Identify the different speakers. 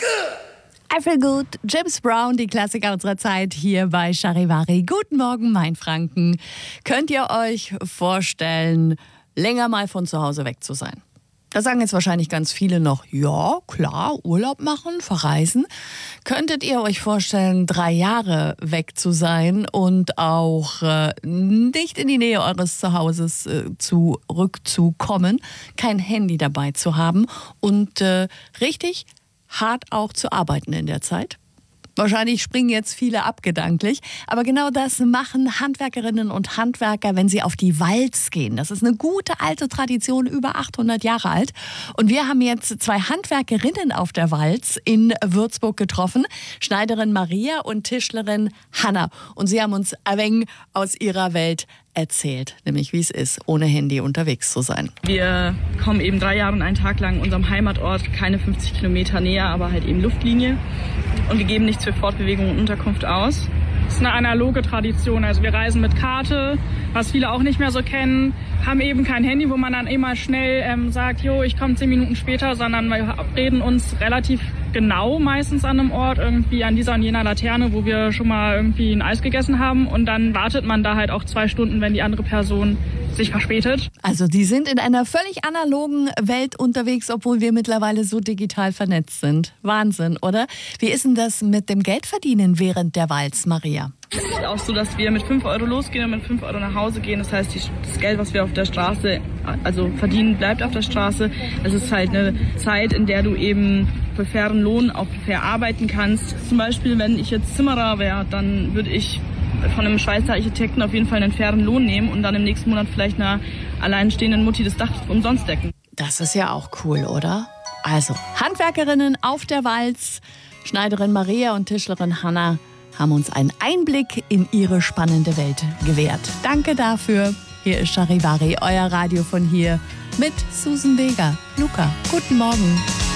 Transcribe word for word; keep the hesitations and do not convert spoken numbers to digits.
Speaker 1: I feel good. James Brown, die Klassiker unserer Zeit hier bei Charivari. Guten Morgen, Mainfranken. Könnt ihr euch vorstellen, länger mal von zu Hause weg zu sein? Da sagen jetzt wahrscheinlich ganz viele noch, ja, klar, Urlaub machen, verreisen. Könntet ihr euch vorstellen, drei Jahre weg zu sein und auch äh, nicht in die Nähe eures Zuhauses äh, zurückzukommen, kein Handy dabei zu haben und äh, richtig hart auch zu arbeiten in der Zeit? Wahrscheinlich springen jetzt viele ab gedanklich, aber genau das machen Handwerkerinnen und Handwerker, wenn sie auf die Walz gehen. Das ist eine gute alte Tradition, über achthundert Jahre alt. Und wir haben jetzt zwei Handwerkerinnen auf der Walz in Würzburg getroffen, Schneiderin Maria und Tischlerin Hanna. Und sie haben uns ein wenig aus ihrer Welt erzählt, nämlich wie es ist, ohne Handy unterwegs zu sein.
Speaker 2: Wir kommen eben drei Jahre und einen Tag lang unserem Heimatort, keine fünfzig Kilometer näher, aber halt eben Luftlinie. Und wir geben nichts für Fortbewegung und Unterkunft aus.
Speaker 3: Das ist eine analoge Tradition. Also wir reisen mit Karte, was viele auch nicht mehr so kennen, haben eben kein Handy, wo man dann immer schnell ähm, sagt, jo, ich komme zehn Minuten später, sondern wir reden uns relativ genau meistens an einem Ort, irgendwie an dieser und jener Laterne, wo wir schon mal irgendwie ein Eis gegessen haben. Und dann wartet man da halt auch zwei Stunden, wenn die andere Person sich verspätet.
Speaker 1: Also die sind in einer völlig analogen Welt unterwegs, obwohl wir mittlerweile so digital vernetzt sind. Wahnsinn, oder? Wie ist denn das mit dem Geldverdienen während der Walz, Maria?
Speaker 2: Es ist auch so, dass wir mit fünf Euro losgehen und mit fünf Euro nach Hause gehen. Das heißt, die, das Geld, was wir auf der Straße, also verdienen, bleibt auf der Straße. Es ist halt eine Zeit, in der du eben für fairen Lohn auch fair arbeiten kannst. Zum Beispiel, wenn ich jetzt Zimmerer wäre, dann würde ich von einem Schweizer Architekten auf jeden Fall einen fairen Lohn nehmen und dann im nächsten Monat vielleicht einer alleinstehenden Mutti das Dach umsonst decken.
Speaker 1: Das ist ja auch cool, oder? Also, Handwerkerinnen auf der Walz, Schneiderin Maria und Tischlerin Hanna haben uns einen Einblick in ihre spannende Welt gewährt. Danke dafür. Hier ist Charivari, euer Radio von hier mit Susan Vega. Luca, guten Morgen.